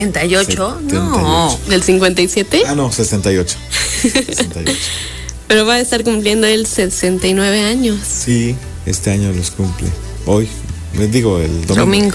¿78? No. ¿Del 57? Ah, no, 68. 68. Pero va a estar cumpliendo él 69 años. Sí, este año los cumple. Hoy, les digo, el domingo.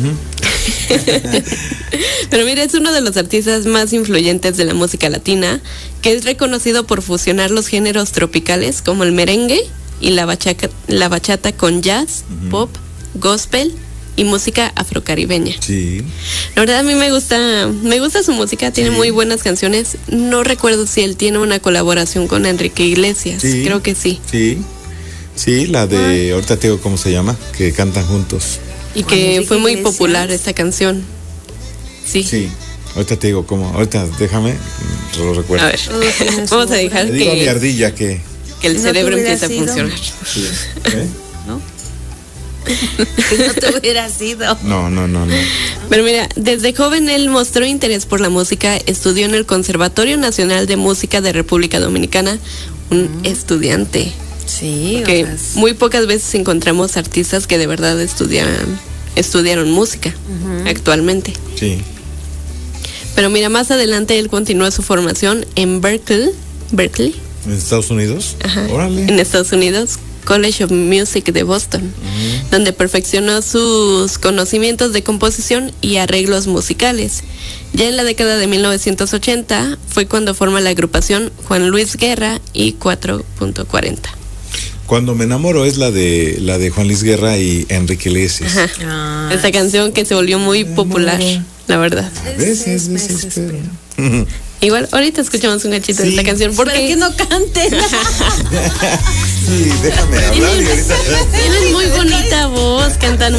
Pero mira, es uno de los artistas más influyentes de la música latina, que es reconocido por fusionar los géneros tropicales como el merengue y la bachata con jazz, pop, gospel y música afrocaribeña. Sí. La verdad a mí me gusta su música, tiene muy buenas canciones. No recuerdo si él tiene una colaboración con Enrique Iglesias, creo que sí. Sí, la de, ahorita te digo cómo se llama, que cantan juntos. Y que fue muy popular esta canción. Sí, ahorita te digo cómo, ahorita déjame, lo recuerdo. A ver, vamos a dejar Le digo a mi ardilla que el cerebro empiece a funcionar. Sí. ¿Eh? ¿No? Que no te hubiera sido. No. Pero mira, desde joven él mostró interés por la música, estudió en el Conservatorio Nacional de Música de República Dominicana, un estudiante. Sí, Que muy pocas veces encontramos artistas que de verdad estudiaron música actualmente. Sí. Pero mira, más adelante él continuó su formación en Berkeley. ¿En Estados Unidos? Ajá. Órale. En Estados Unidos, College of Music de Boston, donde perfeccionó sus conocimientos de composición y arreglos musicales. Ya en la década de 1980 fue cuando forma la agrupación Juan Luis Guerra y 4.40. Cuando me enamoro es la de Juan Luis Guerra y Enrique Iglesias. Esta canción que se volvió muy popular, la verdad. A veces desespero. Igual, ahorita escuchamos un cachito de esta canción. ¿Por qué no canten? Sí, déjame hablar y ahorita. Tienes muy bonita voz, cantan